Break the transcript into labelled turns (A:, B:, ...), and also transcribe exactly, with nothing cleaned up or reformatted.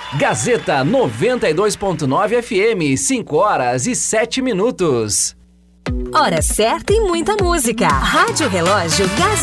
A: Gazeta noventa e dois ponto nove F M, cinco horas e sete minutos.
B: Hora certa e muita música. Rádio Relógio Gazeta.